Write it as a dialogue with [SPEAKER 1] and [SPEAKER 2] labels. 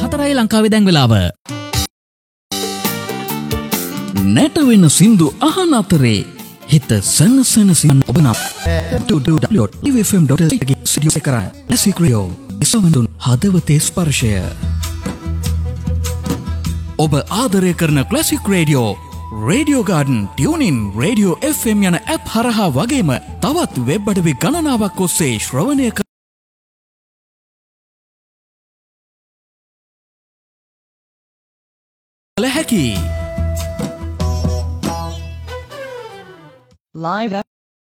[SPEAKER 1] 4යි ලංකාවේ දැන් වෙලාව. නැටවෙන සින්දු අහන අතරේ හිත සනසන සින් ඔබ නම් www.tvfm.lk කරා ඇසික්‍රියෝ ඉසවඳුන් හදවතේ ස්පර්ශය. ඔබ ආදරය කරන classic radio radio garden tuning radio FM යන ඇප් හරහා වගේම තවත් වෙබ් අඩවි ගණනාවක් ඔස්සේ ශ්‍රවණය කළ හැකි.
[SPEAKER 2] Live